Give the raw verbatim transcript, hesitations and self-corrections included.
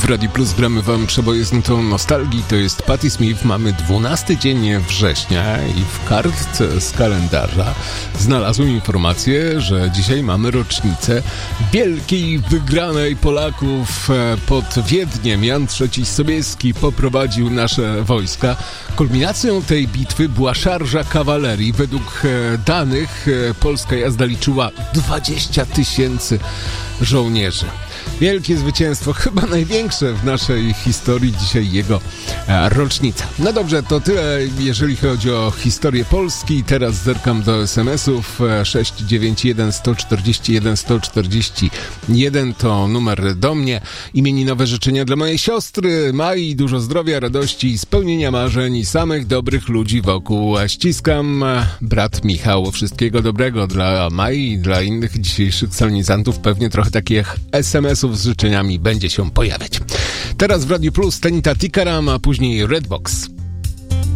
Radiu Plus gramy wam przeboje z nutą nostalgii. To jest Patti Smith. Mamy dwunasty dzień września i w kartce z kalendarza znalazłem informację, że dzisiaj mamy rocznicę wielkiej wygranej Polaków pod Wiedniem. Jan trzeci Sobieski poprowadził nasze wojska. Kulminacją tej bitwy była szarża kawalerii. Według danych polska jazda liczyła dwadzieścia tysięcy żołnierzy. Wielkie zwycięstwo, chyba największe w naszej historii, dzisiaj jego e, rocznica. No dobrze, to tyle, jeżeli chodzi o historię Polski. Teraz zerkam do es em esów. sześć dziewięć jeden sto czterdzieści jeden sto czterdzieści jeden to numer do mnie. Imieninowe życzenia dla mojej siostry Mai, dużo zdrowia, radości, spełnienia marzeń i samych dobrych ludzi wokół. Ściskam, brat Michał. Wszystkiego dobrego dla Mai i dla innych dzisiejszych solenizantów. Pewnie trochę takich es em esów z życzeniami będzie się pojawiać. Teraz w Radiu Plus Tanita Tikaram, a później Redbox.